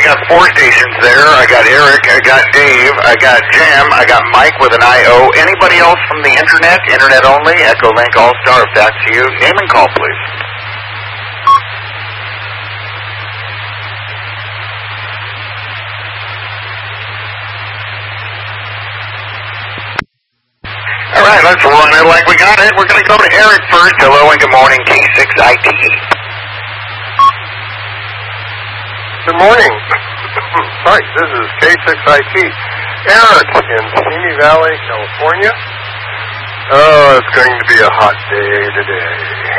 got 4 stations there. I got Eric, I got Dave, I got Jim, I got Mike with an I-O. Anybody else from the internet only, Echo Link All-Star, if that's you, name and call, please. All right, let's run it like we got it. We're going to go to Eric first. Hello and good morning, K6IT. Good morning. Sorry, this is K6IT. Eric in Simi Valley, California. Oh, it's going to be a hot day today.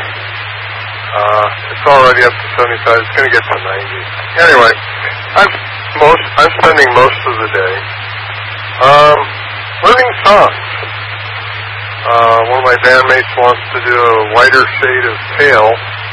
It's already up to 75. It's going to get to 90. Anyway, I'm spending most of the day learning songs. One of my bandmates wants to do a Whiter Shade of Pale.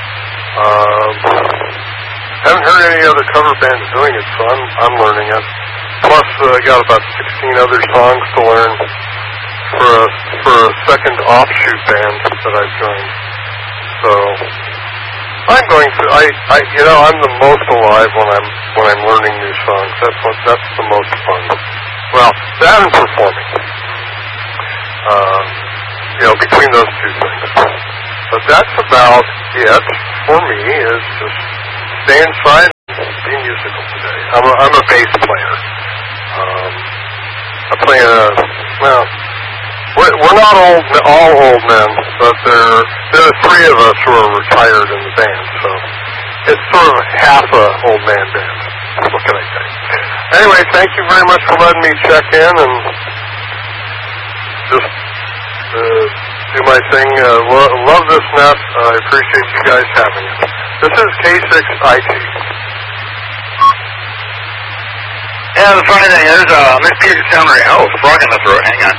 Haven't heard any other cover bands doing it, so I'm learning it. Plus, I got about 16 other songs to learn for a second offshoot band that I've joined. So I'm going to I'm the most alive when I'm learning new songs. That's the most fun. Well, that and performing. Between those two things. But that's about it for me. Is just stay inside and be musical today. I'm a bass player. I play we're not all old men, but there are 3 of us who are retired in the band, so it's sort of half a old man band. What can I say? Anyway, thank you very much for letting me check in and just do my thing. Love this net. I appreciate you guys having it. This is K6IT. Yeah, the funny thing is, this piece of sound right. Oh, frog in the throat. Hang on.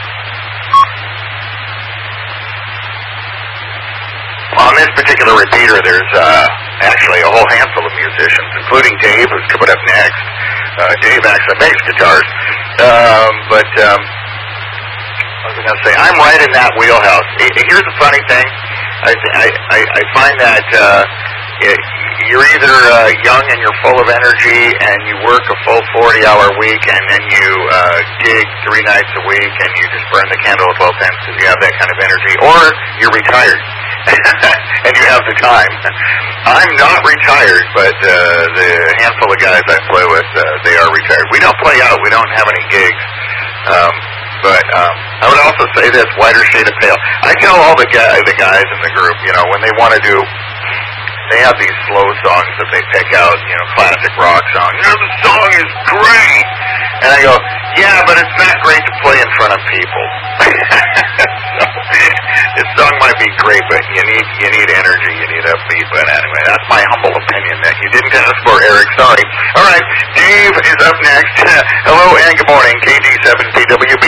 On this particular repeater, there's actually a whole handful of musicians, including Dave, who's coming up next. Dave actually makes guitars. What was I going to say? I'm right in that wheelhouse. Here's the funny thing. I find that you're either young and you're full of energy and you work a full 40-hour week and then you gig 3 nights a week and you just burn the candle at both ends because you have that kind of energy, or you're retired and you have the time. I'm not retired, but the handful of guys I play with, they are retired. We don't play out. We don't have any gigs. But I would also say this, Whiter Shade of Pale. I tell all the guys in the group, when they want to do, they have these slow songs that they pick out, classic rock song. The song is great. And I go, yeah, but it's not great to play in front of people. So, this song might be great, but you need energy, you need upbeat. But anyway, that's my humble opinion that you didn't ask for, Eric. Sorry. All right, Dave is up next. Hello and good morning, KG7PWB.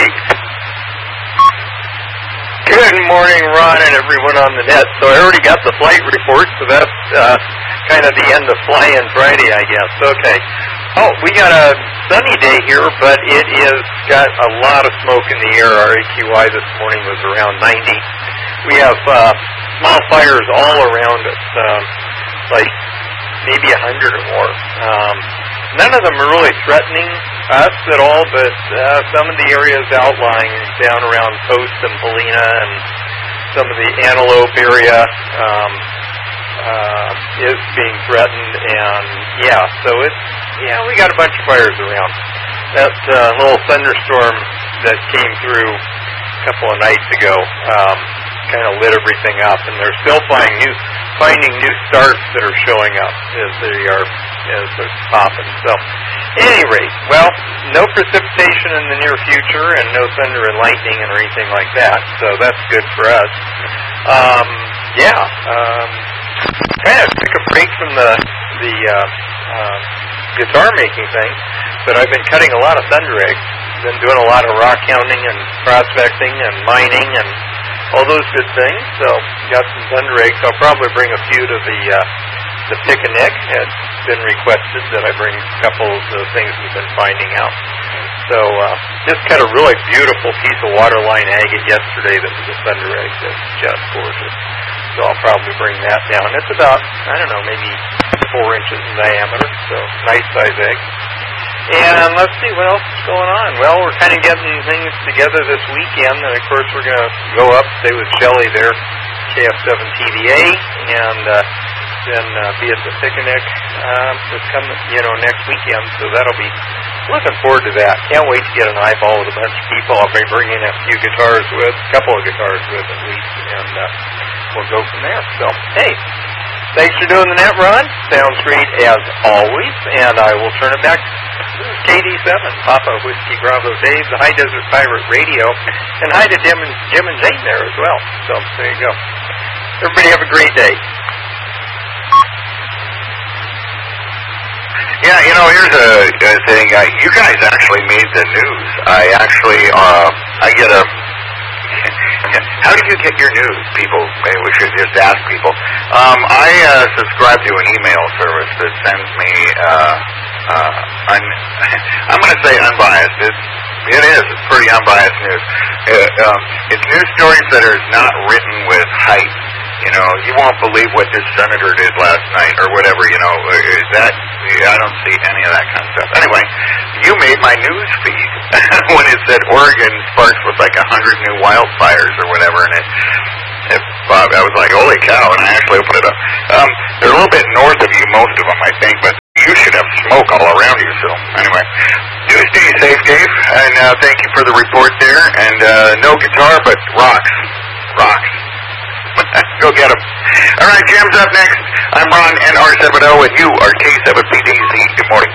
Good morning, Ron, and everyone on the net. So I already got the flight report, so that's kind of the end of flying Friday, I guess. Okay. Oh, we got a sunny day here, but it is got a lot of smoke in the air. Our AQI this morning was around 90. We have small fires all around us, like maybe 100 or more. None of them are really threatening us at all, but some of the areas outlying down around Post and Helena and some of the Antelope area is being threatened, and so we got a bunch of fires around. That little thunderstorm that came through a couple of nights ago kind of lit everything up, and they're still finding new starts that are showing up as they're popping. So, at any rate, no precipitation in the near future, and no thunder and lightning or anything like that. So that's good for us. Kind of took a break from the guitar making thing, but I've been cutting a lot of thunder eggs. Been doing a lot of rock hounding and prospecting and mining and all those good things. So got some thunder eggs. I'll probably bring a few to the picnic. It's been requested that I bring a couple of the things we've been finding out. So just cut a really beautiful piece of waterline agate yesterday that was a thunder egg. That's just gorgeous. so I'll probably bring that down. It's about, I don't know, maybe 4 inches in diameter, so nice size egg. And let's see, what else is going on? Well, we're kind of getting things together this weekend, and of course we're going to go up, stay with Shelley there, KF7TVA, and then be at the picnic this coming, next weekend, so that'll be, looking forward to that. Can't wait to get an eyeball with a bunch of people. I'll be bringing a few guitars with, a couple of guitars with at least, and we'll go from there. So, hey, thanks for doing the net run. Sounds great as always, and I will turn it back. This is KD7, Papa Whiskey Bravo Dave, the High Desert Pirate Radio, and hi to Jim and Zane there as well. So there you go. Everybody have a great day. Yeah, here's a thing. You guys actually made the news. I get a... How do you get your news, people? Maybe we should just ask people. I subscribe to an email service that sends me, I'm going to say unbiased. It is. It's pretty unbiased news. It's news stories that are not written with hype. You won't believe what this senator did last night or whatever, I don't see any of that kind of stuff. Anyway, you made my news feed when it said Oregon sparks with like 100 new wildfires or whatever, and I was like, holy cow, and I actually opened it up. They're a little bit north of you, most of them, I think, but you should have smoke all around you, so anyway. Do stay safe, Dave, and thank you for the report there, and no guitar, but rocks. Go get them. All right, Jim's up next. I'm Ron, NR70, and you are K7PDZ. Good morning.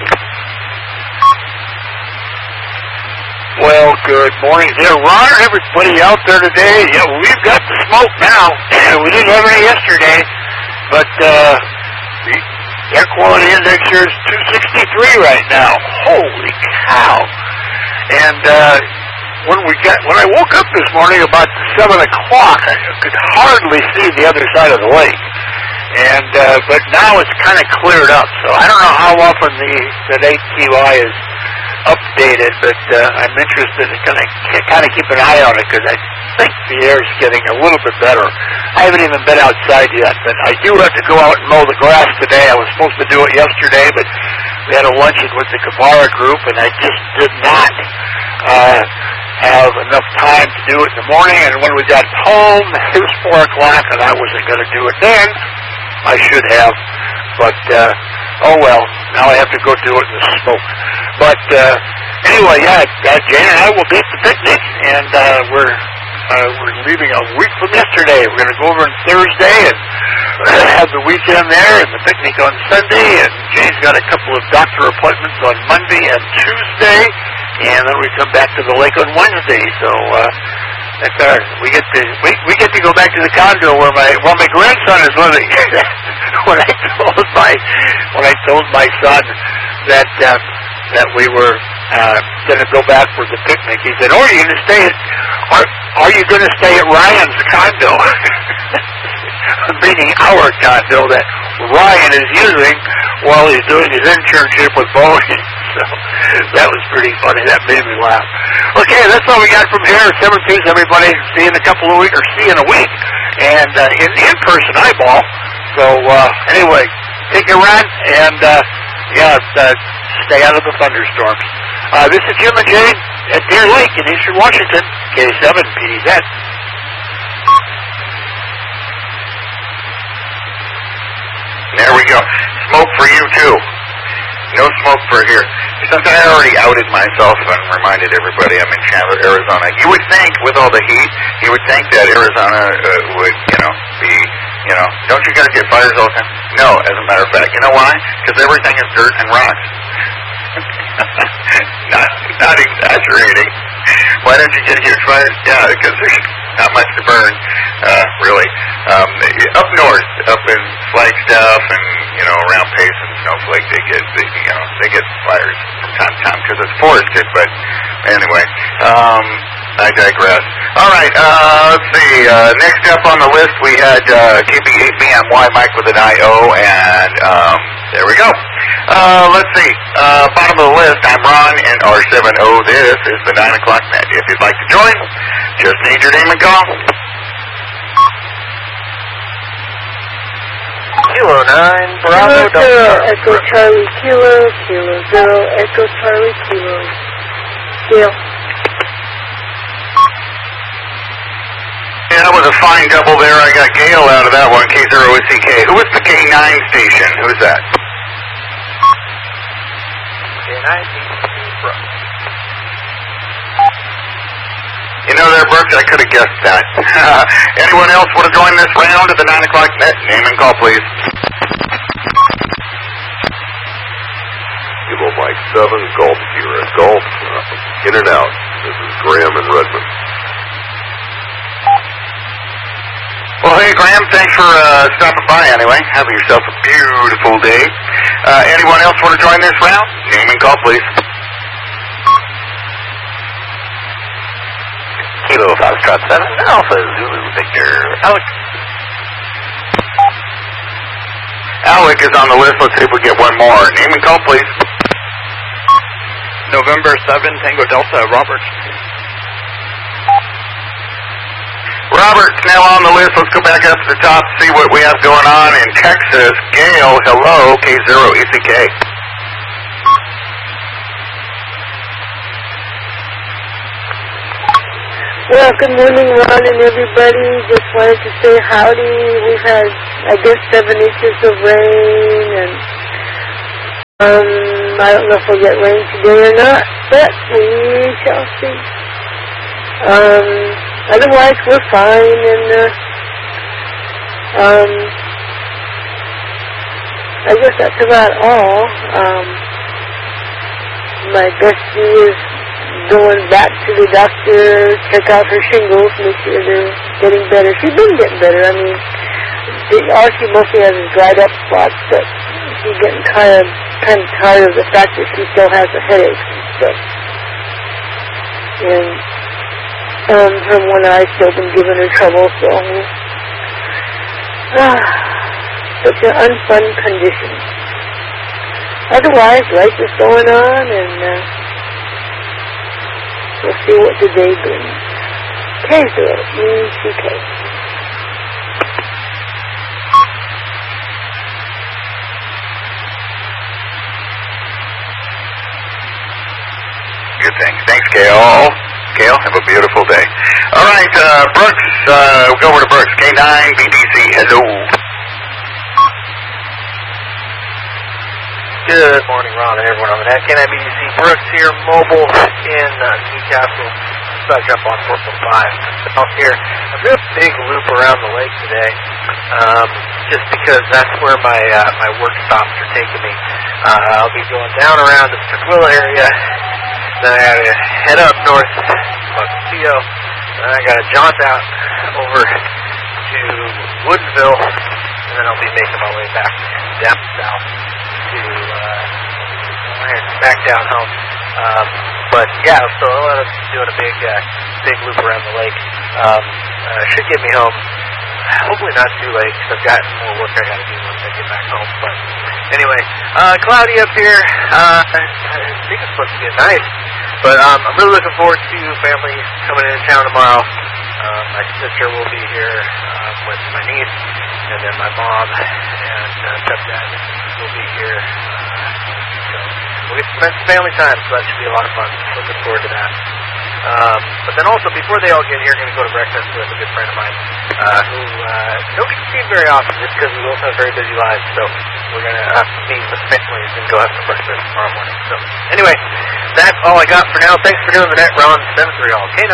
Well, good morning there, Ron, and everybody out there today. Yeah, we've got the smoke now. We didn't have any yesterday, but the air quality index here is 263 right now. Holy cow. And when I woke up this morning about 7 o'clock, I could hardly see the other side of the lake. And but now it's kind of cleared up, so I don't know how often that AQI is updated, but I'm interested in kind of keep an eye on it, because I think the air is getting a little bit better. I haven't even been outside yet, but I do have to go out and mow the grass today. I was supposed to do it yesterday, but we had a luncheon with the Kabara group, and I just did not have enough time to do it in the morning. And when we got home, it was 4 o'clock, and I wasn't going to do it then. I should have, but oh well. Now I have to go do it in the smoke. But anyway, Jane and I will be at the picnic, and we're leaving a week from yesterday. We're going to go over on Thursday and have the weekend there, and the picnic on Sunday. And Jane's got a couple of doctor appointments on Monday and Tuesday, and then we come back to the lake on Wednesday. So that's our, we get to go back to the condo where my grandson is living. when I told my son that we were going to go back for the picnic, he said, "Oh, are you going to stay at Ryan's condo?" Meaning our condo that Ryan is using while he's doing his internship with Boeing. So that was pretty funny. That made me laugh. Okay, that's all we got from here. 7-2, everybody. See you in a couple of weeks, or see you in a week, and in-person eyeball. So anyway, take your run, and stay out of the thunderstorms. This is Jim and Jane at Deer Lake in Eastern Washington, K7PDZ. There we go. Smoke for you, too. No smoke for here. Since I already outed myself and reminded everybody I'm in Chandler, Arizona, you would think, with all the heat, you would think that Arizona would, be, don't you guys get fires all the time? No, as a matter of fact. You know why? Because everything is dirt and rocks. Not exaggerating. Why don't you get huge fires? Yeah, because there's not much to burn, really. Up north, up in Flagstaff and, around Pace and Snowflake, they get fires from time to time because it's forested, but anyway, I digress. All right, let's see. Next up on the list, we had KB8BMY, Mike with an I-O, and there we go. Let's see. Bottom of the list, I'm Ron, NR70. This is the 9 o'clock net. If you'd like to join, just need your name and call. Kilo 9, Bravo, Kilo Zero, Echo Charlie Kilo, Kilo Zero, Echo Charlie Kilo. Gail. Yeah, that was a fine double there. I got Gale out of that one, K0CK. Who was the K9 station? Who's that? K9, Brooks. You know there, Brooks, I could have guessed that. Anyone else want to join this round at the 9 o'clock net? Name and call, please. Kilo Mike 7, Golf Sierra Golf. In and out. This is Graham in Redmond. Well, hey, Graham, thanks for stopping by anyway. Have yourself a beautiful day. Anyone else want to join this round? Name and call, please. Kilo Foxtrot 7, Alpha Zulu Victor, Alex. Alec is on the list. Let's see if we get one more. Name and call, please. November 7, Tango Delta, Robert. Robert's now on the list. Let's go back up to the top, see what we have going on in Texas. Gail, hello, K0ECK. Well, good morning, Ron and everybody. Just wanted to say howdy. We've had, I guess, 7 inches of rain, and I don't know if we'll get rain today or not, but we shall see. Otherwise, we're fine, and I guess that's about all. My bestie is going back to the doctor, check out her shingles, make sure they're getting better. She's been getting better. I mean, all she mostly has is dried up spots, but she's getting kind of tired of the fact that she still has the headaches and stuff. And her one eye's still been giving her trouble, so such an unfun condition. Otherwise, life is going on, and we'll see what the day brings. K0ECK. Good thing. Thanks, Gail. Gail, have a beautiful day. All right, Brooks, we'll go over to Brooks. K9 BBC, hello. Good morning, Ron, and everyone on the net. K9 BBC, Brooks here, mobile in Newcastle. So I jump on 4.5 out here. I'm doing a big loop around the lake today, just because that's where my work stops are taking me. I'll be going down around the Sequilla area. Then I gotta head up north to Montevideo. Then I gotta jaunt out over to Woodville, and then I'll be making my way back down south to back down home. But yeah, so I'm doing a big loop around the lake. Should get me home. Hopefully not too late, because I've got more work I gotta do once I get back home. But anyway, cloudy up here. I think it's supposed to get nice. But I'm really looking forward to family coming into town tomorrow. My sister will be here with my niece, and then my mom and stepdad will be here. So we'll get to spend some family time, so that should be a lot of fun. Looking forward to that. But then also, before they all get here, I'm going to go to breakfast with a good friend of mine who don't get to see him very often just because we both have very busy lives. So we're going to meet with families and go have some breakfast tomorrow morning. So anyway, that's all I got for now. Thanks for doing the net, Ron. 7-3 all. K9.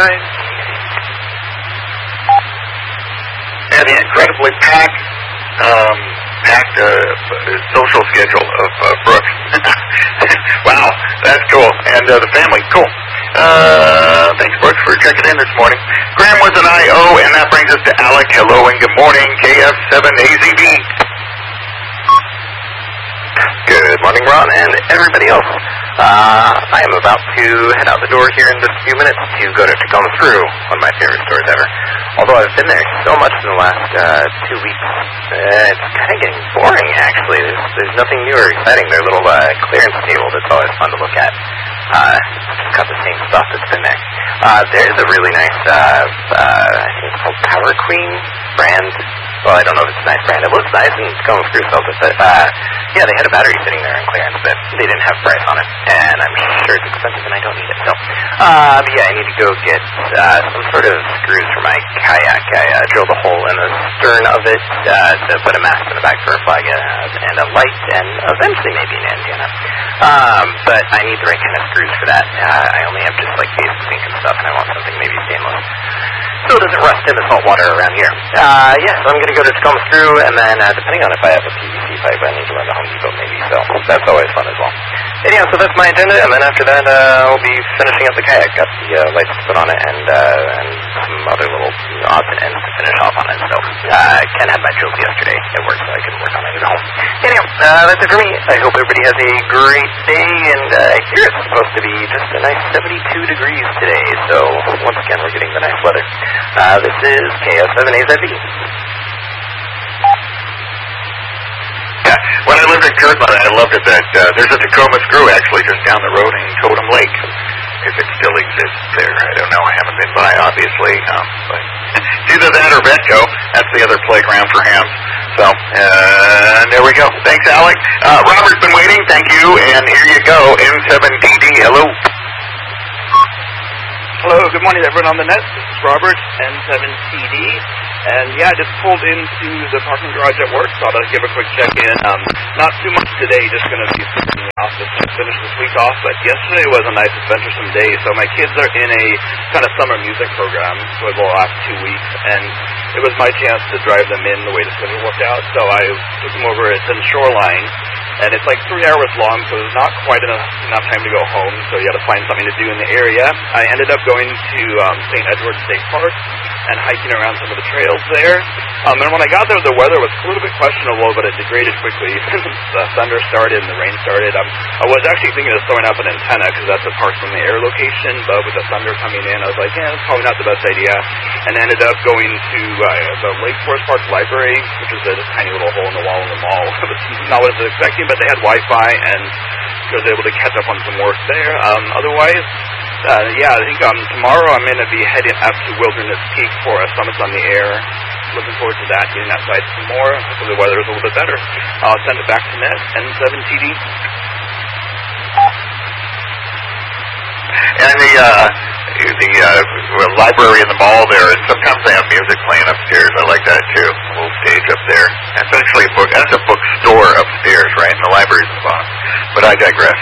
And the incredibly packed social schedule of Brooks. Wow, that's cool. And the family, cool. Thanks, Brooks, for checking in this morning. Graham was an IO, and that brings us to Alec. Hello and good morning, KF7AZB. Good morning, Ron, and everybody else. I am about to head out the door here in just a few minutes to go to Tacoma Through, one of my favorite stores ever. Although I've been there so much in the last 2 weeks, it's kind of getting boring, actually. There's nothing new or exciting. Their little clearance table that's always fun to look at. It's got the same stuff that's been there. There's a really nice, I think it's called Power Queen brand well, I don't know if it's a nice brand. It looks nice, and Tacoma Screw sells it, but, yeah, they had a battery sitting there in clearance, but they didn't have price on it, and I'm sure it's expensive, and I don't need it, so, but yeah, I need to go get, some sort of screws for my kayak. I drilled a hole in the stern of it, to put a mast in the back for a flag, and a light, and eventually maybe an antenna. But I need the right kind of screws for that. I only have just, like, basic zinc and stuff, and I want something maybe stainless, so it doesn't rust in the salt water around here. Yeah, so I'm going to go to Tacoma Screw, and then, depending on if I have a PVC pipe, I need to run to Home Depot maybe, so that's always fun as well. And yeah, so that's my agenda, and then after that, I'll be finishing up the kayak. Got the lights to put on it, and some other little odds and ends to finish off on it, so Ken had my drills yesterday at work, so I couldn't work on it at home. Anyhow, that's it for me. I hope everybody has a great day, and here it's supposed to be just a nice 72 degrees today, so once again, we're getting the nice weather. This is KS7AZV. Yeah, when I lived in Kirtland, I loved it that there's a Tacoma Screw actually just down the road in Totem Lake. If it still exists there, I don't know. I haven't been by, obviously. But it's either that or Betco. That's the other playground for hams. So, there we go. Thanks, Alec. Robert's been waiting. Thank you. And here you go. N7TD. Hello. Hello, good morning everyone on the net. This is Robert, N7TD. And yeah, I just pulled into the parking garage at work, thought I'd give a quick check-in. Not too much today, just going to be finishing off finish this week off, but yesterday was a nice adventuresome day. So my kids are in a kind of summer music program for the last 2 weeks, and it was my chance to drive them in the way the schedule worked out. So I took them over, it's in Shoreline, and it's like 3 hours long, so there's not quite enough time to go home, so you had to find something to do in the area. I ended up going to St. Edward State Park and hiking around some of the trails there. And when I got there, the weather was a little bit questionable, but it degraded quickly. The thunder started and the rain started. I was actually thinking of throwing up an antenna because that's a Parks from the Air location, but with the thunder coming in, I was like, yeah, it's probably not the best idea. And ended up going to the Lake Forest Park Library, which is a tiny little hole in the wall in the mall. It was not what I was expecting, but they had Wi-Fi, and I was able to catch up on some work there. Otherwise, yeah, I think tomorrow I'm going to be heading up to Wilderness Peak for a Summits on the Air. Looking forward to that, getting outside some more. Hopefully the weather is a little bit better. I'll send it back to Ned, N7TD. And the library in the mall there, and sometimes they have music playing upstairs. I like that too. A little stage up there. That's actually a book. That's a bookstore upstairs, right? And the library's in the bottom. But I digress.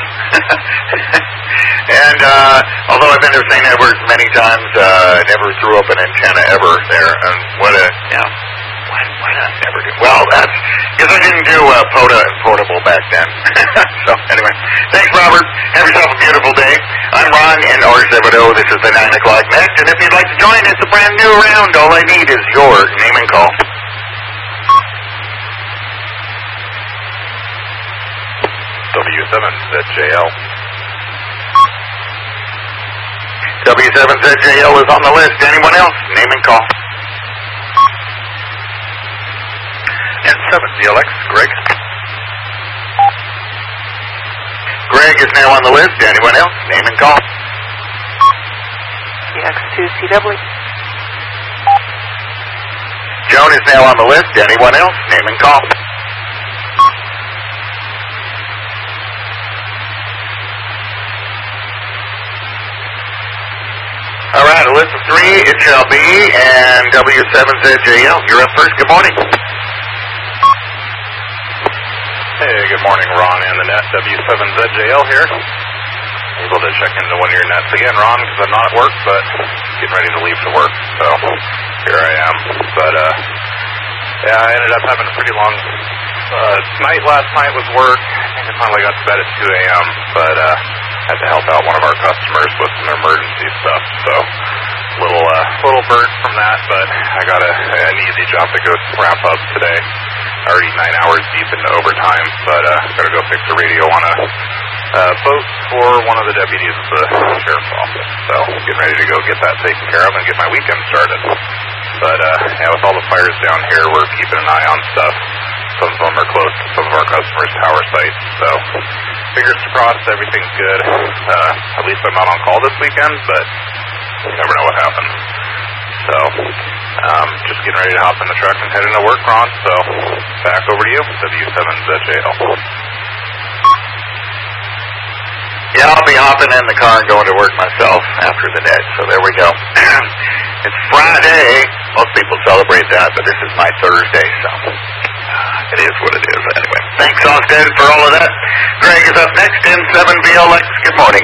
And although I've been to St. Edward's many times, I never threw up an antenna ever there. And why not never do? Well, that's because I didn't do POTA and portable back then. So anyway, thanks, Robert. Have yourself a beautiful day. I'm Ron in R70. This is the 9 o'clock next, and if you'd like to join, it's a brand new round. All I need is your name and call. W7ZJL. W7ZJL is on the list. Anyone else? Name and call. N7ZLX, Greg. Greg is now on the list. Anyone else? Name and call. X2CW. Joan is now on the list. Anyone else? Name and call. All right, a list of 3, it shall be, and W7ZJL, you're up first. Good morning. Hey, good morning, Ron and the net. W7ZJL here. Able to check into one of your nets again, Ron, because I'm not at work, but getting ready to leave to work, so here I am. But, yeah, I ended up having a pretty long night last night with work. I think I finally got to bed at 2 a.m., but had to help out one of our customers with some emergency stuff, so little burnt from that, but I got an easy job to go wrap up today. Already 9 hours deep into overtime, but got to go fix a radio on a boat for one of the deputies at the sheriff's office. So getting ready to go get that taken care of and get my weekend started. But yeah, with all the fires down here, we're keeping an eye on stuff. Some of them are close to some of our customers' tower sites, so fingers crossed everything's good. At least I'm not on call this weekend, but you never know what happens. So Just getting ready to hop in the truck and head into work, Ron. So back over to you, W7ZJL. Yeah, I'll be hopping in the car and going to work myself after the net. So there we go. It's Friday. Most people celebrate that, but this is my Thursday, so it is what it is anyway. Thanks, Austin, for all of that. Greg is up next in 7VLX. Good morning.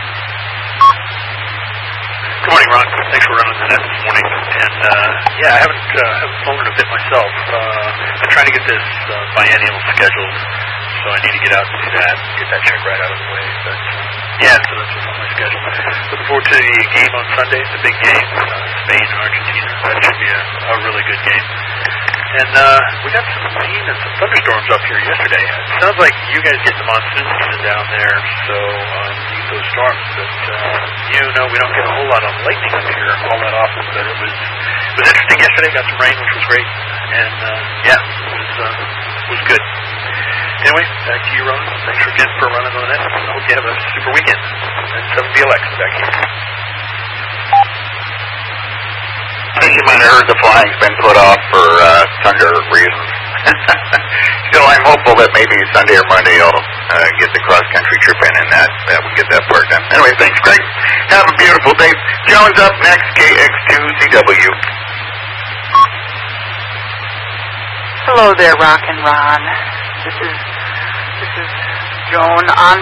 Good morning, Ron. Thanks for running the net this morning. And I haven't flown it a bit myself. I'm trying to get this biennial scheduled, so I need to get out and do that, get that check right out of the way. But so that's what's on my schedule. Looking forward to the game on Sunday, the big game, Spain and Argentina. That should be a really good game. And we got some rain and some thunderstorms up here yesterday. It sounds like you guys get the monsoon season down there, so you get those storms. But we don't get a whole lot of lightning up here all that often. But it was interesting yesterday. Got some rain, which was great, and it was good. Anyway, back to you, Ron. Thanks again for running on that. I hope you have a super weekend. And 7VLX back here. I think you might have heard the flying's been put off for thunder reasons. Still, I'm hopeful that maybe Sunday or Monday I'll get the cross-country trip in and that we'll get that part done. Anyway, thanks, Greg. Have a beautiful day. Jones up next, KX2CW. Hello there, Rock and Ron. This is Joan on